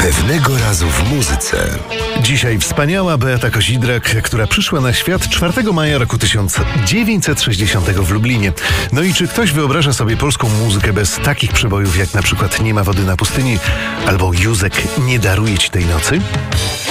Pewnego razu w muzyce. Dzisiaj wspaniała Beata Kozidrak, która przyszła na świat 4 maja roku 1960 w Lublinie. No i czy ktoś wyobraża sobie polską muzykę bez takich przebojów jak na przykład Nie ma wody na pustyni albo Józek, nie daruję ci tej nocy?